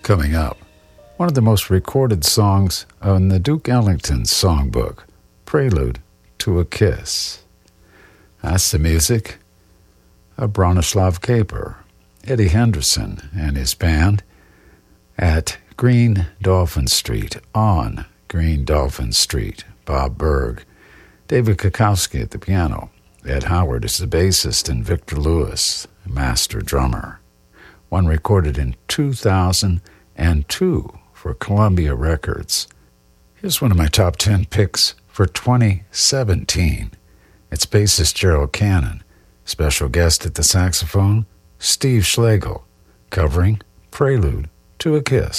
Coming up, one of the most recorded songs on the Duke Ellington songbook, Prelude to a Kiss. That's the music of Bronislaw Kaper, Eddie Henderson and his band at Green Dolphin Street, on Green Dolphin Street. Bob Berg, David Kukowski at the piano. Ed Howard is the bassist and Victor Lewis, master drummer. One recorded in 2002 for Columbia Records. Here's one of my top 10 picks for 2017. It's bassist Gerald Cannon. Special guest at the saxophone, Steve Schlegel, covering Prelude to a Kiss.